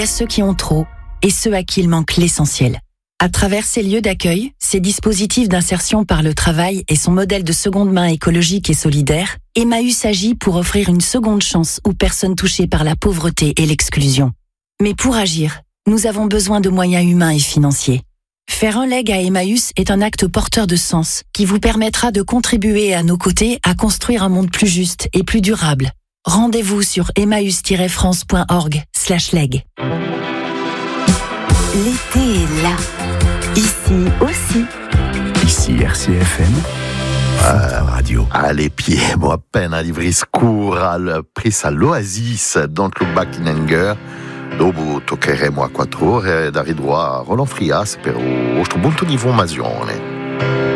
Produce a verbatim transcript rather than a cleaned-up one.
a ceux qui ont trop et ceux à qui il manque l'essentiel. À travers ces lieux d'accueil, ces dispositifs d'insertion par le travail et son modèle de seconde main écologique et solidaire, Emmaüs agit pour offrir une seconde chance aux personnes touchées par la pauvreté et l'exclusion. Mais pour agir, nous avons besoin de moyens humains et financiers. Faire un leg à Emmaüs est un acte porteur de sens qui vous permettra de contribuer à nos côtés à construire un monde plus juste et plus durable. Rendez-vous sur emmaüs tiret france point org slash leg. L'été est là. Ici aussi. Ici R C F M. Euh, radio. Ah, les pieds, moi, appena di frescura, al presa l'Oasis, Don't Look Back in Anger. Dopo toccheremo a quattro ore da ridroit a Roland Frias per questo punto di informazione.